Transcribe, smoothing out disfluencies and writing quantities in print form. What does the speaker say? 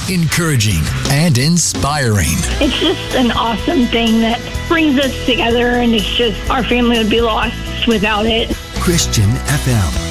encouraging, and inspiring. It's just an awesome thing that brings us together, and it's just our family would be lost without it. Christian FM.